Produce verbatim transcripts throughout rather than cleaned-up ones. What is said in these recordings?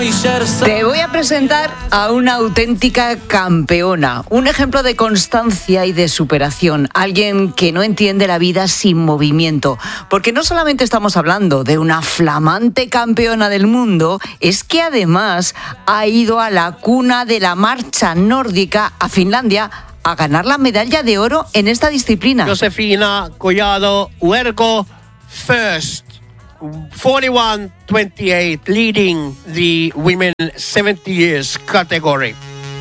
Te voy a presentar a una auténtica campeona, un ejemplo de constancia y de superación, alguien que no entiende la vida sin movimiento, porque no solamente estamos hablando de una flamante campeona del mundo, es que además ha ido a la cuna de la marcha nórdica, a Finlandia, a ganar la medalla de oro en esta disciplina. Josefina Collado Huergo, first, forty-one twenty-eight, leading the women seventy years category.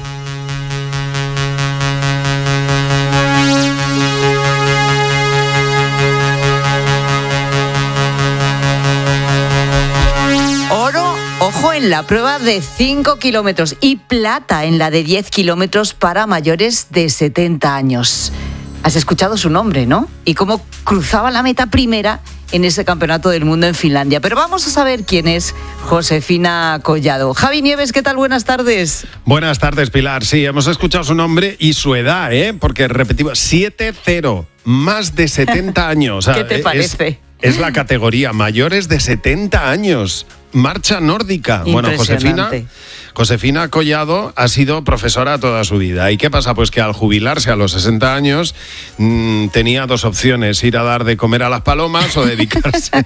Oro, ojo, en la prueba de cinco kilómetros y plata en la de diez kilómetros para mayores de setenta años. Has escuchado su nombre, ¿no? Y cómo cruzaba la meta primera en ese campeonato del mundo en Finlandia. Pero vamos a saber quién es Josefina Collado. Javi Nieves, ¿qué tal? Buenas tardes. Buenas tardes, Pilar. Sí, hemos escuchado su nombre y su edad, ¿eh? Porque repetimos, siete cero, más de setenta años. ¿Qué te parece? Es, es la categoría mayores de setenta años. Marcha nórdica. Bueno, Josefina, Josefina Collado ha sido profesora toda su vida. ¿Y qué pasa? Pues que al jubilarse a los sesenta años mmm, tenía dos opciones: ir a dar de comer a las palomas o dedicarse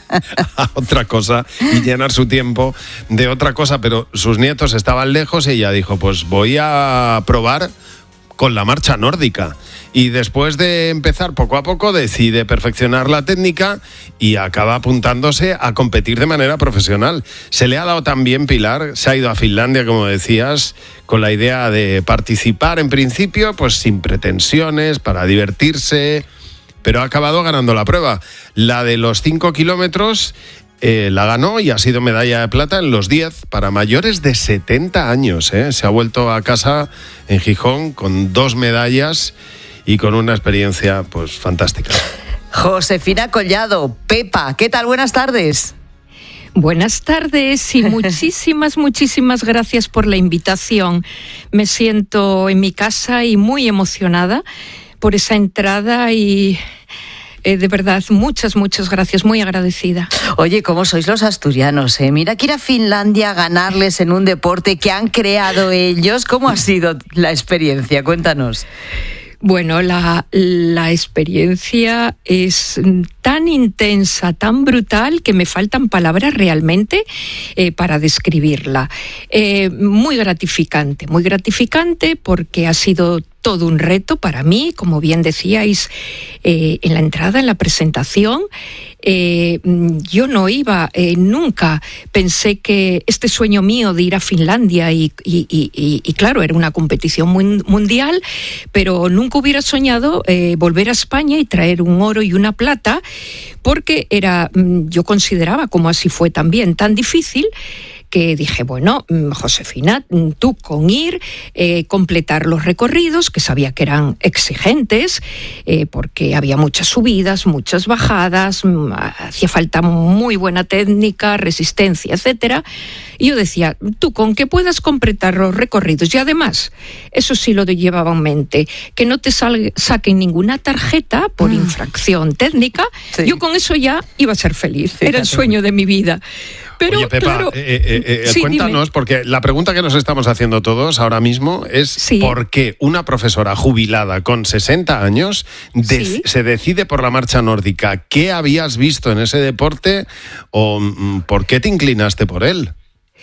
a otra cosa y llenar su tiempo de otra cosa. Pero sus nietos estaban lejos y ella dijo, pues voy a probar con la marcha nórdica. Y después de empezar poco a poco decide perfeccionar la técnica y acaba apuntándose a competir de manera profesional. Se le ha dado también, Pilar, se ha ido a Finlandia, como decías, con la idea de participar en principio, pues sin pretensiones, para divertirse, pero ha acabado ganando la prueba. La de los cinco kilómetros eh, la ganó y ha sido medalla de plata en los diez para mayores de setenta años. ¿eh? Se ha vuelto a casa en Gijón con dos medallas y con una experiencia pues fantástica. Josefina Collado, Pepa, ¿qué tal? Buenas tardes. Buenas tardes y muchísimas, muchísimas gracias por la invitación. Me siento en mi casa y muy emocionada por esa entrada y... Eh, de verdad, muchas, muchas gracias, muy agradecida. Oye, ¿cómo sois los asturianos? Eh? Mira que ir a Finlandia a ganarles en un deporte que han creado ellos. ¿Cómo ha sido la experiencia? Cuéntanos. Bueno, la, la experiencia es tan intensa, tan brutal, que me faltan palabras realmente eh, para describirla. Eh, muy gratificante, muy gratificante porque ha sido todo un reto para mí, como bien decíais eh, en la entrada, en la presentación. Eh, yo no iba, eh, nunca pensé que este sueño mío de ir a Finlandia y, y, y, y claro, era una competición muy mundial, pero nunca hubiera soñado eh, volver a España y traer un oro y una plata, porque era, yo consideraba, como así fue también, tan difícil, que dije, bueno, Josefina, tú con ir, eh, completar los recorridos, que sabía que eran exigentes, eh, porque había muchas subidas, muchas bajadas, hacía falta muy buena técnica, resistencia, etcétera. Y yo decía, tú con que puedas completar los recorridos, y además, eso sí lo llevaba en mente, que no te sal- saquen ninguna tarjeta por mm. infracción técnica, sí. Yo con eso ya iba a ser feliz, sí, era el sueño de mi vida. Pero, Oye, Pepa, claro, eh, eh, eh, sí, cuéntanos, dime. Porque la pregunta que nos estamos haciendo todos ahora mismo es sí. ¿por qué una profesora jubilada con sesenta años de- sí. se decide por la marcha nórdica? ¿Qué habías visto en ese deporte o mm, por qué te inclinaste por él?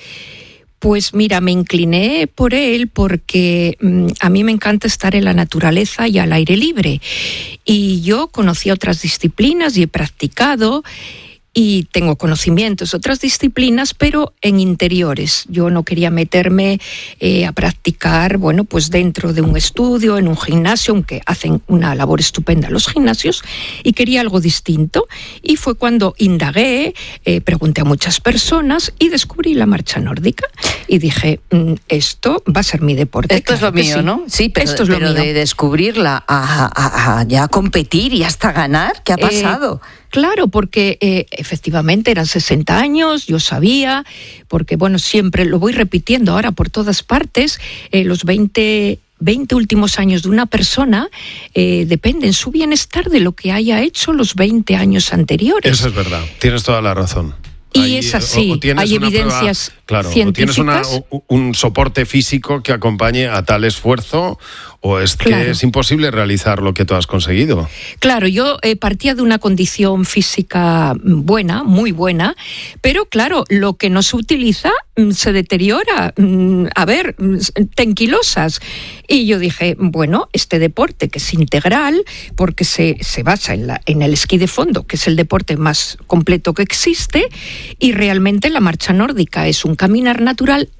Pues mira, me incliné por él porque mmm, a mí me encanta estar en la naturaleza y al aire libre. Y yo conocí otras disciplinas y he practicado y tengo conocimientos de otras disciplinas, pero en interiores. Yo no quería meterme eh, a practicar, bueno, pues dentro de un estudio, en un gimnasio, aunque hacen una labor estupenda los gimnasios, y quería algo distinto. Y fue cuando indagué, eh, pregunté a muchas personas y descubrí la marcha nórdica. Y dije, mm, esto va a ser mi deporte. Esto claro es lo mío, sí. ¿no? Sí, pero, esto es pero lo mío. De descubrirla a, a, a ya competir y hasta ganar, ¿qué ha pasado? Eh, Claro, porque eh, efectivamente eran sesenta años, yo sabía, porque bueno, siempre lo voy repitiendo ahora por todas partes, eh, los veinte, veinte últimos años de una persona eh, dependen su bienestar de lo que haya hecho los veinte años anteriores. Eso es verdad, tienes toda la razón. Y Hay, es así, o, o tienes hay una evidencias... Prueba, Claro, científicas. ¿tienes una, un soporte físico que acompañe a tal esfuerzo o es que Claro. es imposible realizar lo que tú has conseguido? Claro, yo eh, partía de una condición física buena, muy buena, pero claro, lo que no se utiliza mm, se deteriora. Mm, a ver, mm, te enquilosas. Y yo dije, bueno, este deporte que es integral, porque se, se basa en, la, en el esquí de fondo, que es el deporte más completo que existe, y realmente la marcha nórdica es un caminar natural